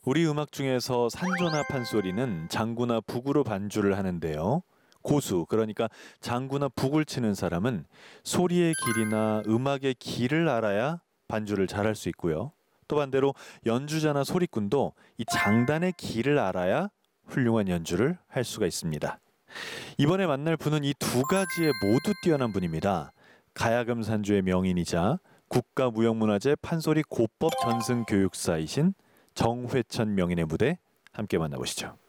우리 음악 중에서 산조나 판소리는 장구나 북으로 반주를 하는데요. 고수, 그러니까 장구나 북을 치는 사람은 소리의 길이나 음악의 길을 알아야 반주를 잘할 수 있고요. 또 반대로 연주자나 소리꾼도 이 장단의 길을 알아야 훌륭한 연주를 할 수가 있습니다. 이번에 만날 분은 이 두 가지에 모두 뛰어난 분입니다. 가야금 산주의 명인이자 국가무형문화재 판소리 고법 전승 교육사이신 정회천 명인의 무대 함께 만나보시죠.